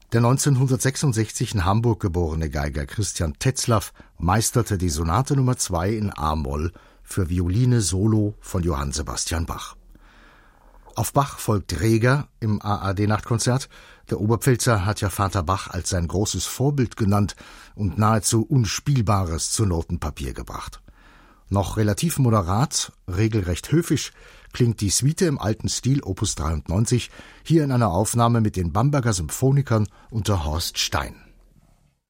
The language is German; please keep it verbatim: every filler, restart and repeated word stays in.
Der neunzehnhundertsechsundsechzig in Hamburg geborene Geiger Christian Tetzlaff meisterte die Sonate Nummer zwei in a-Moll für Violine Solo von Johann Sebastian Bach. Auf Bach folgt Reger im A A D-Nachtkonzert. Der Oberpfälzer hat ja Vater Bach als sein großes Vorbild genannt und nahezu Unspielbares zu Notenpapier gebracht. Noch relativ moderat, regelrecht höfisch, klingt die Suite im alten Stil Opus dreiundneunzig, hier in einer Aufnahme mit den Bamberger Symphonikern unter Horst Stein.